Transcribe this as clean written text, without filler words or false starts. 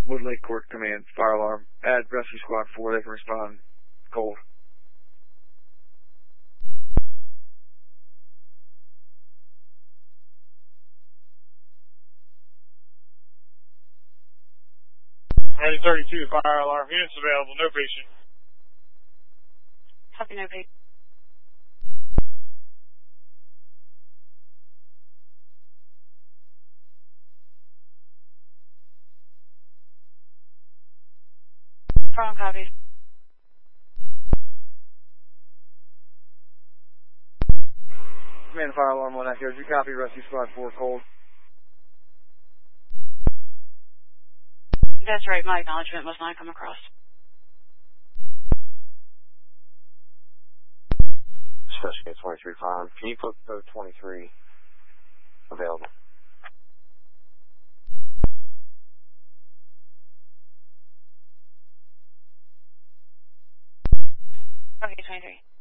Wood Lake Court Command, fire alarm. Add Rescue Squad 4, they can respond cold. Ready 32, fire alarm. Units available, no patient. Copy, no patient. Firm copy. Command fire alarm 1 Echo. Did you copy Rescue Squad 4 cold? That's right, my acknowledgement must not come across. Special 23 farm. Can you put code 23 available? Okay, 23.